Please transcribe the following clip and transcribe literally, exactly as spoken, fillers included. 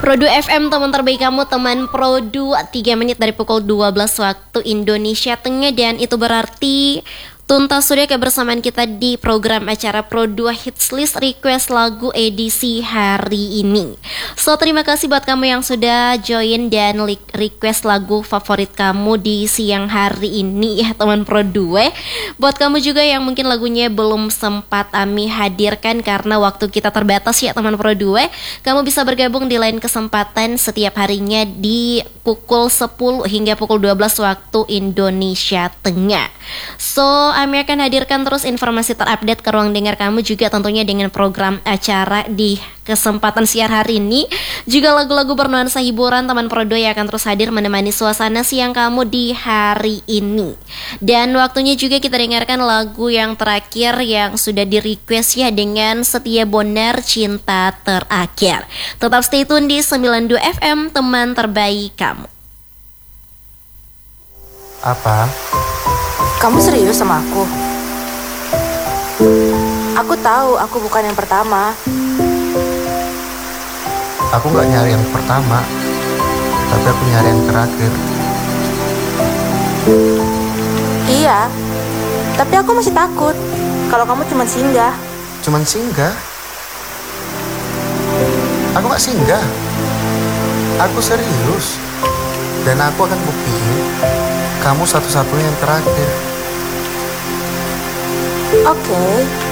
Produ F M, teman terbaik kamu, teman Produ. Tiga menit dari pukul dua belas waktu Indonesia Tengah. Dan itu berarti tuntas sudah kebersamaan kita di program acara Pro dua Hits List Request Lagu edisi hari ini. So, terima kasih buat kamu yang sudah join dan request lagu favorit kamu di siang hari ini ya teman Pro dua. Buat kamu juga yang mungkin lagunya belum sempat Ami hadirkan karena waktu kita terbatas ya teman Pro dua, kamu bisa bergabung di lain kesempatan setiap harinya di pukul sepuluh hingga pukul dua belas waktu Indonesia Tengah. So, Ami akan hadirkan terus informasi terupdate ke ruang dengar kamu juga tentunya dengan program acara di kesempatan siang hari ini. Juga lagu-lagu bernuansa hiburan teman Prodo yang akan terus hadir menemani suasana siang kamu di hari ini. Dan waktunya juga kita dengarkan lagu yang terakhir yang sudah di request ya dengan Setia Bonar, Cinta Terakhir. Tetap stay tune di sembilan puluh dua F M, teman terbaik kamu. Apa? Kamu serius sama aku? Aku tahu aku bukan yang pertama. Aku gak nyari yang pertama, tapi aku nyari yang terakhir. Iya, tapi aku masih takut kalau kamu cuma singgah. Cuman singgah? Aku gak singgah. Aku serius. Dan aku akan buktiin kamu satu-satunya yang terakhir. Oke,